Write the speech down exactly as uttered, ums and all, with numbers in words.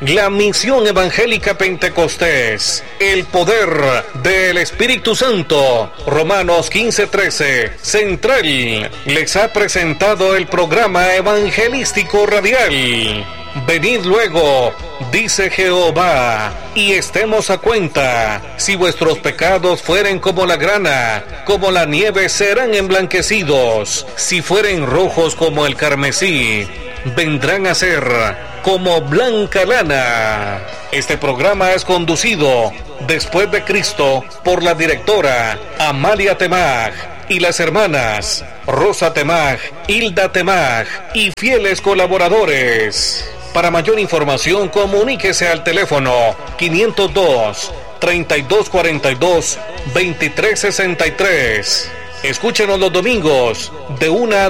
La misión evangélica Pentecostés, el poder del Espíritu Santo, Romanos quince trece, Central, les ha presentado el programa evangelístico radial. Venid luego, dice Jehová, y estemos a cuenta. Si vuestros pecados fueren como la grana, como la nieve serán emblanquecidos. Si fueren rojos como el carmesí, vendrán a ser como blanca lana. Este programa es conducido, después de Cristo, por la directora Amalia Temaj y las hermanas Rosa Temaj, Hilda Temaj y fieles colaboradores. Para mayor información, comuníquese al teléfono quinientos dos, treinta y dos cuarenta y dos, veintitrés sesenta y tres. Escúchenos los domingos de una a